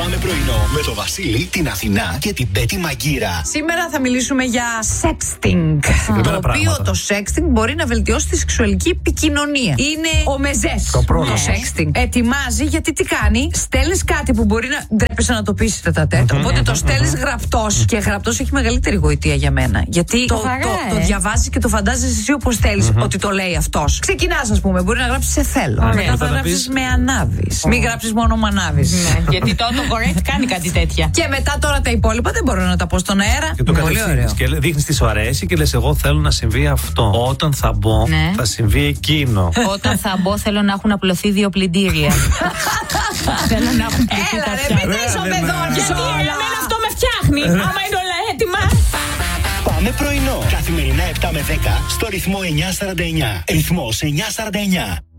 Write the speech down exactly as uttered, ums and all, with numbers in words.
Πάμε πρωινό με το Βασίλη, την Αθηνά και την Πέτη Μαγκύρα. Σήμερα θα μιλήσουμε για sexting. Το οποίο το sexting μπορεί να βελτιώσει τη σεξουαλική επικοινωνία. Είναι ο μεζές το, το sexting. Ετοιμάζει γιατί τι κάνει, στέλνεις κάτι που μπορεί να ντρέπεσαι να το πεις τετ α τετ. Οπότε το στέλνεις γραπτός. Και γραπτός έχει μεγαλύτερη γοητεία για μένα. Γιατί το, Βαρά, το, το ε. διαβάζεις και το φαντάζεσαι εσύ όπως θέλεις ότι το λέει αυτός. Ξεκινάς, ας πούμε, μπορεί να γράψεις σε θέλω. Ωραία. Μετά θα γράψεις με ανάβεις. Μην γράψεις μόνο με ανάβεις. Γιατί το autocorrect κάνει κάτι τέτοια. Και μετά τώρα τα υπόλοιπα δεν μπορώ να τα πω στον αέρα. Και το κατευθύνεις και δείχνεις τι σου αρέσει και λες εγώ θέλω να συμβεί αυτό. Όταν θα μπω Ναι. θα συμβεί εκείνο. Όταν θα μπω θέλω να έχουν απλωθεί δύο πλυντήρια. Θέλω να έχουν πλυθεί Έλα τα ρε, πιάτα. μην τα ισοπεδώνεις Γιατί όλα. εμένα αυτό με φτιάχνει. Άμα είναι όλα έτοιμα. Πάμε πρωινό. Καθημερινά επτά με δέκα στο ρυθμό εννιά σαράντα εννιά. Ρυθμός εννιά σαράντα εννιά.